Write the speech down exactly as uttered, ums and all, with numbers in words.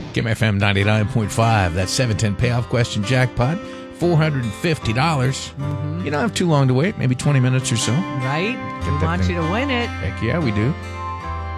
Kim F M ninety-nine point five. That seven ten payoff question jackpot, four hundred fifty dollars. Mm-hmm. You don't have too long to wait, maybe twenty minutes or so. Right? Get We want thing. you to win it. Heck yeah, we do.